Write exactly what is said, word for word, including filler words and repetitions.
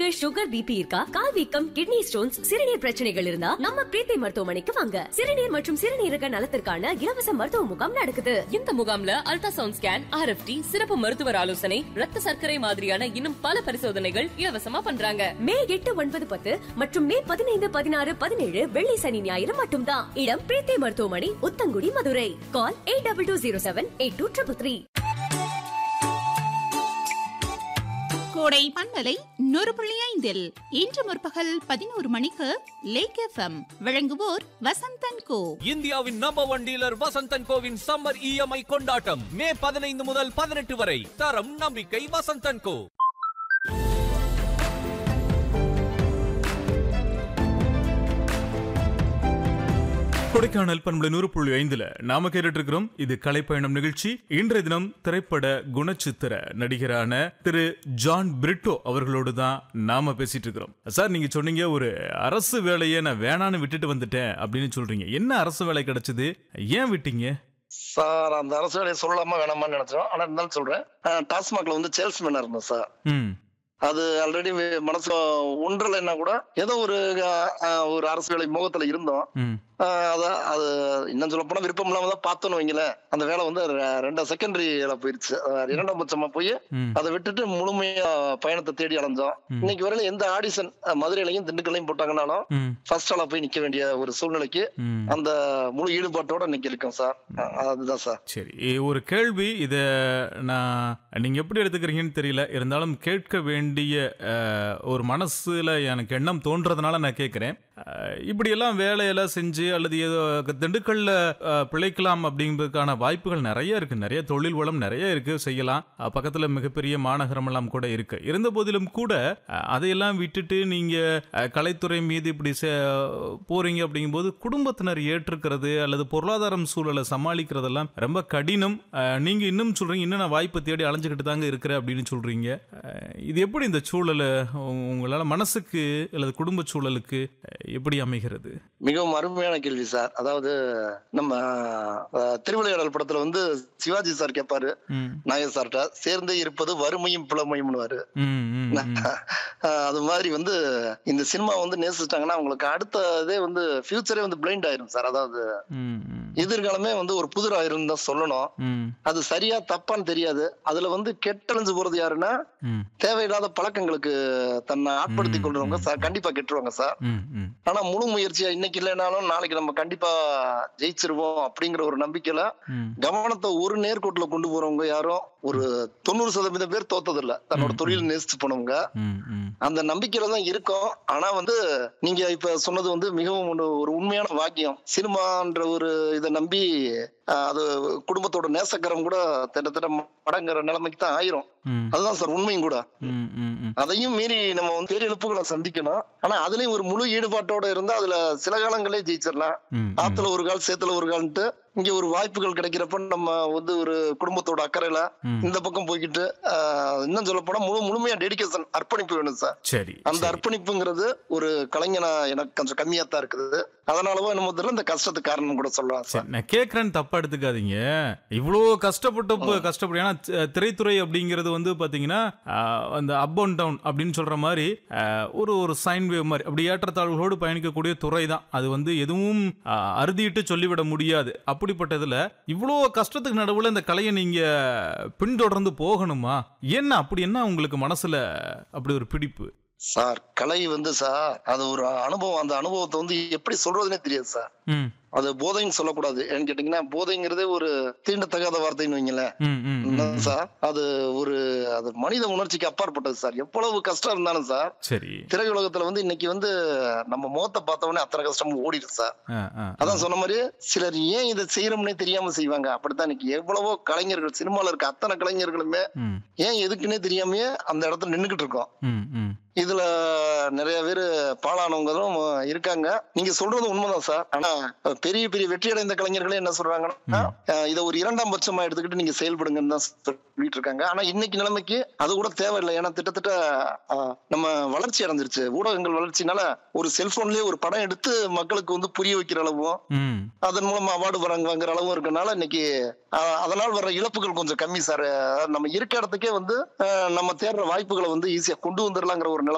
Sugar BP இருக்கா, கால் வீக்கம், kidney stones, சிறுநீர் பிரச்சனைகள் இருந்தா நம்ம பிரீத்தி மருத்துவமனைக்கு வாங்க. சிறுநீர் மற்றும் சிறுநீரக நலத்திற்கான இலவச மருத்துவ முகாம் நடக்குது. இந்த முகாம்ல ultrasound scan, R F D, சிறப்பு மருத்துவர் ஆலோசனை, ரத்த சர்க்கரை மாதிரியான இன்னும் பல பரிசோதனைகள் இலவசமா பண்றாங்க. மே எட்டு ஒன்பது பத்து மற்றும் மே பதினைந்து பதினாறு பதினேழு வெள்ளி சனி ஞாயிறு மட்டும்தான். இடம் பிரீத்தி மருத்துவமனை, உத்தங்குடி, மதுரை. கால் eight double two zero seven eight two triple three. கோடை பண்பலை நூறு புள்ளி ஐந்தில் இன்று முற்பகல் பதினோரு மணிக்கு லேக் எஃப்எம் வழங்குவோர் வசந்தன் கோ. இந்தியாவின் number one dealer Vasanthan CoWIN summer EMI கொண்டாட்டம் மே பதினைந்து முதல் பதினெட்டு வரை. தரம் நம்பிக்கை வசந்தன் கோ. கொடைக்கானல் பண்பலை நூறு புள்ளி ஐந்துல நாம கேட்டுட்டு இருக்கிறோம். இது கலைப்பயணம் நிகழ்ச்சி. இன்றைய தினம் திரைப்பட குணச்சித்திர நடிகரான திரு ஜான் பிரிட்டோ அவர்களோடு தான் நாம பேசிட்டு இருக்கிறோம். சார், நீங்க சொன்னீங்க ஒரு அரசு வேலையை நான் வேணான்னு விட்டுட்டு வந்துட்டேன் அப்படின்னு சொல்றீங்க. என்ன அரசு வேலை கிடைச்சது, ஏன் விட்டீங்க சார்? அந்த அரசு வேலையை சொல்லலாமா வேணாமான்னு நினைச்சோம். ஆனா இருந்தாலும் சொல்றேன். டாஸ்மாக்ல வந்து சேல்ஸ்மேனா இருந்தேன் சார். அது ஆல்ரெடி மனசு ஒன்றல என்ன கூட ஏதோ ஒரு ஒரு அரசு வேலை மோகத்துல இருந்தோம். அதான் அது இன்னும் சொல்ல போனா விருப்பம் இல்லாம தான் பார்த்தோன்னு வைங்களேன். அந்த வேலை வந்து ரெண்டா செகண்டரியில போயிருச்சு. இரண்டாம் பட்சமா போய் அதை விட்டுட்டு முழுமையா பயணத்தை தேடி அலைஞ்சோம். இன்னைக்கு வரையில எந்த ஆடிஷன் மதுரையிலையும் திண்டுக்கல்லையும் போட்டாங்கன்னாலும் ஃபர்ஸ்ட் ஆளா போய் நிக்க வேண்டிய ஒரு சூழ்நிலைக்கு அந்த முழு ஈடுபாட்டோட இன்னைக்கு இருக்கோம் சார். அதுதான் சார். சரி, ஒரு கேள்வி. இத நான் நீங்க எப்படி எடுத்துக்கிறீங்கன்னு தெரியல, இருந்தாலும் கேட்க வேண்டிய ஒரு மனசுல எனக்கு எண்ணம் தோன்றதுனால நான் கேட்கிறேன். இப்படி எல்லாம் வேலையெல்லாம் செஞ்சு அல்லது ஏதோ திண்டுக்கல்ல பிழைக்கலாம் அப்படிங்கிறதுக்கான வாய்ப்புகள் நிறைய இருக்கு. நிறைய தொழில் வளம் நிறைய இருக்கு, செய்யலாம். பக்கத்துல மிகப்பெரிய மாநகரம் எல்லாம் கூட இருக்கு. இருந்த போதிலும் கூட அதையெல்லாம் விட்டுட்டு நீங்க கலைத்துறை மீது இப்படி போறீங்க அப்படிங்கும் போது குடும்பத்தினர் ஏற்றுக்கிறது அல்லது பொருளாதாரம் சூழலை சமாளிக்கிறதெல்லாம் ரொம்ப கடினம். நீங்க இன்னும் சொல்றீங்க இன்னும் நான் வாய்ப்பை தேடி அலைஞ்சுக்கிட்டு தாங்க இருக்கிறேன் அப்படின்னு சொல்றீங்க. இது எப்படி இந்த சூழலை உங்களால மனசுக்கு அல்லது குடும்ப சூழலுக்கு எப்படி அமைகிறது? மிகவும் அருமையான கேள்வி சார். அதாவது நம்ம திருவிளையாடல் படத்துல வந்து சிவாஜி சார் கேட்பாரு நாயர் சார்ட்ட, சேர்ந்தே இருப்பது வறுமையும் புலமையும்னுவாரு. அது மாதிரி வந்து இந்த சினிமா வந்து நேசிச்சிட்டாங்கன்னா அவங்களுக்கு அடுத்ததே வந்து ஃபியூச்சரே வந்து பிளைண்ட் ஆயிரும் சார். அதாவது எதிர்காலமே வந்து ஒரு புதிர் ஆயிரும் தான் சொல்லணும். அது சரியா தப்பான்னு தெரியாது. அதுல வந்து கெட்டழிஞ்சு போறது யாருன்னா தேவையில்லாத பழக்கங்களுக்கு தன்னை ஆட்படுத்தி கொள்றவங்க சார் கண்டிப்பா கெட்டுருவாங்க சார். ஆனா முழு முயற்சியா இன்னைக்கு இல்லைனாலும் நாளைக்கு நம்ம கண்டிப்பா ஜெயிச்சிருவோம் அப்படிங்கிற ஒரு நம்பிக்கையில கவனத்தை ஒரு நேர்கோட்டுல கொண்டு போறவங்க யாரும் ஒரு தொண்ணூறு சதவீதம் பேர் தோத்தது இல்ல. தன்னோட தொழில் நேசிச்சு போனவங்க அந்த நம்பிக்கையில தான் இருக்கும். ஆனா வந்து நீங்க இப்ப சொன்னது வந்து மிகவும் ஒரு உண்மையான வாக்கியம். சினிமான்ற ஒரு இதை நம்பி அது குடும்பத்தோட நேசக்கரம் கூட திட்டத்தட்ட மடங்குற நிலைமைக்கு தான் ஆயிரும். அதுதான் சார் உண்மையும் கூட. அதையும் மீறி நம்ம வந்து பெரிய இழப்புகளை சந்திக்கணும். ஆனா அதுலயும் ஒரு முழு ஈடுபாட்டோட இருந்தா அதுல சில காலங்களே ஜெயிச்சிடலாம். ஆத்துல ஒரு கால் சேத்துல ஒரு கால்ட்டு இங்க ஒரு வாய்ப்புகள் கிடைக்கிறப்ப நம்ம வந்து ஒரு குடும்பத்தோட அக்கறையில இந்த பக்கம் போய்கிட்டு இன்னும் சொல்ல போனா முழு முழுமையா டெடிகேஷன் அர்ப்பணிப்பு வேணும் சார். சரி, அந்த அர்ப்பணிப்புங்கிறது ஒரு கலைஞனா எனக்கு கொஞ்சம் கம்மியா தான் இருக்குது. அதனாலவோ என்னமோ தெரியல இந்த கஷ்டத்துக்கு காரணம் கூட சொல்லலாம் சார். நான் கேட்கறேன்னு தப்பா எடுத்துக்காதீங்க. இவ்வளவு கஷ்டப்பட்டு கஷ்டப்படு ஏன்னா திரைத்துறை அப்படிங்கிறது வந்து பாத்தீங்கன்னா அந்த அப் அண்ட் டவுன் அப்படின்னு சொல்ற மாதிரி ஒரு ஒரு சைன் வேவ் மாதிரி அப்படி ஏற்றத்தாழ்வுகளோடு பயணிக்கக்கூடிய துறை தான். அது வந்து எதுவும் அறுதிட்டு சொல்லிவிட முடியாது. அப்படிப்பட்டதுல இவ்வளவு கஷ்டத்துக்கு நடுவுல இந்த கலையை நீங்க பின்தொடர்ந்து போகணுமா? என்ன அப்படி என்ன உங்களுக்கு மனசுல அப்படி ஒரு பிடிப்பு? சார் கலை வந்து சார் அது ஒரு அனுபவம். அந்த அனுபவத்தை வந்து எப்படி சொல்றதுன்னே தெரியாது சார். அது போதைன்னு சொல்லக்கூடாது. ஏன்னு கேட்டீங்கன்னா போதைங்கிறதே ஒரு தீண்டத்தகாத வார்த்தைன்னு வைங்களேன் சார். அது ஒரு அது மனித உணர்ச்சிக்கு அப்பாற்பட்டது சார். எவ்வளவு கஷ்டம் இருந்தாலும் சார் திரையுலகத்துல வந்து இன்னைக்கு வந்து நம்ம முகத்தை பார்த்தவொடனே அத்தனை கஷ்டமும் ஓடிடுது சார். அதான் சொன்ன மாதிரி சிலர் ஏன் இதை செய்யறோம்னே தெரியாம செய்வாங்க. அப்படித்தான் இன்னைக்கு எவ்வளவோ கலைஞர்கள் சினிமால இருக்க அத்தனை கலைஞர்களுமே ஏன் எதுக்குன்னே தெரியாமயே அந்த இடத்துல நின்னுகிட்டு இருக்கோம். இதுல நிறைய பேரு பாலானவங்களும் இருக்காங்க. நீங்க சொல்றது உண்மைதான் சார். ஆனா பெரிய பெரிய வெற்றி அடைந்த கலைஞர்களே என்ன சொல்றாங்கன்னா இதை ஒரு இரண்டாம் பட்சமா எடுத்துக்கிட்டு நீங்க செயல்படுங்கன்னு தான் சொல்லிட்டு இருக்காங்க. ஆனா இன்னைக்கு நிலைமைக்கு அது கூட தேவையில்லை. ஏன்னா திட்டத்தட்ட நம்ம வளர்ச்சி அடைஞ்சிருச்சு. ஊடகங்கள் வளர்ச்சினால ஒரு செல்போன்லயே ஒரு படம் எடுத்து மக்களுக்கு வந்து புரிய வைக்கிற அளவும் அதன் மூலமா அவார்டு வாங்குற அளவும் இருக்கனால இன்னைக்கு அதனால் வர்ற இழப்புகள் கொஞ்சம் கம்மி சார். நம்ம இருக்க இடத்துக்கே வந்து நம்ம தேடுற வாய்ப்புகளை வந்து ஈஸியா கொண்டு வந்துடலாங்கிற ஒரு நிலைமை